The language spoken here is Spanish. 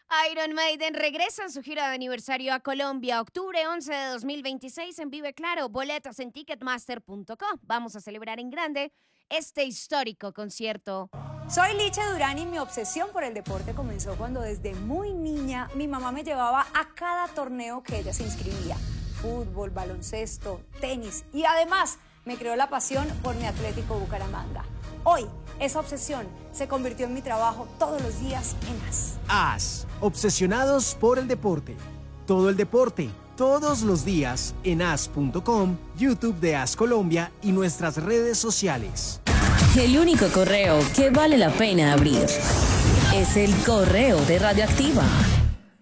Iron Maiden regresa en su gira de aniversario a Colombia, octubre 11 de 2026 en Vive Claro, boletos en ticketmaster.com. Vamos a celebrar en grande este histórico concierto. Soy Licha Durán y mi obsesión por el deporte comenzó cuando desde muy niña mi mamá me llevaba a cada torneo que ella se inscribía. Fútbol, baloncesto, tenis y además me creó la pasión por mi Atlético Bucaramanga. Hoy, esa obsesión se convirtió en mi trabajo todos los días en AS. AS, obsesionados por el deporte. Todo el deporte, todos los días en as.com, YouTube de AS Colombia y nuestras redes sociales. El único correo que vale la pena abrir es el correo de Radioactiva.